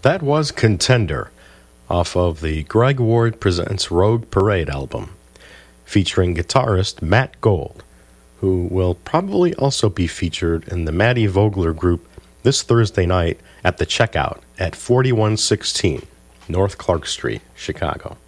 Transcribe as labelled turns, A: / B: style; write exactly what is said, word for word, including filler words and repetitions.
A: That was Contender, off of the Greg Ward Presents Rogue Parade album, featuring guitarist Matt Gold, who will probably also be featured in the Matty Vogler group this Thursday night at the Checkout at forty-one sixteen North Clark Street, Chicago.